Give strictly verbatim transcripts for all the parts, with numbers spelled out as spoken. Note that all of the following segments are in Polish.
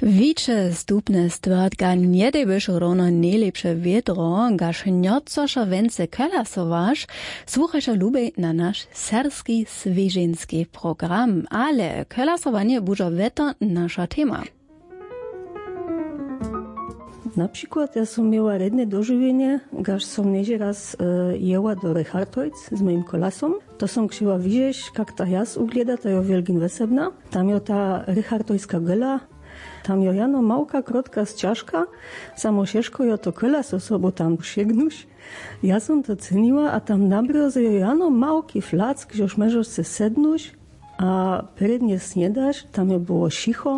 Wicze stupne stwardka nie dybysz równo najlepsze wiedro, gaż niecożo więcej kolasowasz, słuchasz lubię na nasz serski swieżynski program, ale kolasowanie będzie weto nasza tema. Na przykład ja som miała redne dożywienie, gaż som niedzie raz e, jela do Richardojc z moim kolasom. To som chciała widzieć, jak ta jas ugleda, to jo wielgin wesebna. Tam jo ta Richardojska gela, tam jo jano małka, krotka z ciaszka, samo ciężko jo to kolas osobo tam sięgnuś. Ja som to ceniła, a tam na broze jo jano małki flack, żoż możesz se sednuś, a prednie sniedasz, tam jo było cicho.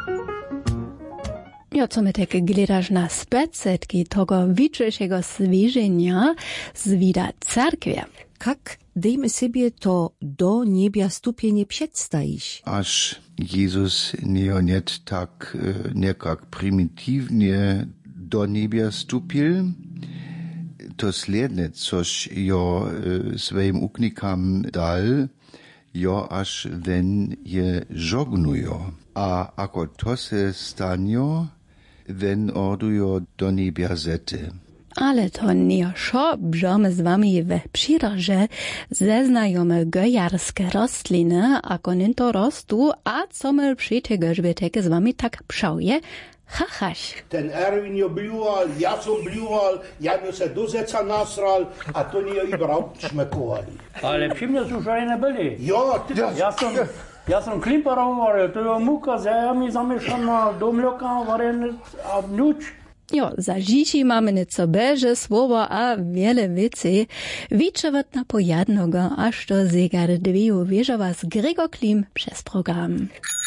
Ja, co my tak gledasz na specetki tego wiczejszego swieżenia z vida cerkwie. Jak dejmy sobie to do niebia stupienie przedstawić? Aż Jezus nie niet tak nekak prymitywnie do niebia stupil, to sledne, coś jo swoim uknikam dal, jo aż wenn je żognujo. A ako to se stanjo, wenn ordujo do niebia zety. Ale to nie szo, bżomy z wami we przyrodzie zeznajome gojarskie rostliny, ako ninto rostu, a co my przy tego żbietekę z wami tak pszauje, hachaś. Ten Erwin jo bliual, ja som bliual, ja mi se do zeca nasral, a to nie jo i brał szmekowali. Ale przy mnie słuchaj nie byli. Jo, ty... Ja som... Ja sam klimperov varil, to je muka z jajami zamiešana do mleka varil a vnuč. Jo, za žiči mamy nieco beže słowa a wiele wicy. Wiczewat na pojadnogo, aż to zegar dwie wieżowa z Gregor Klim przez program.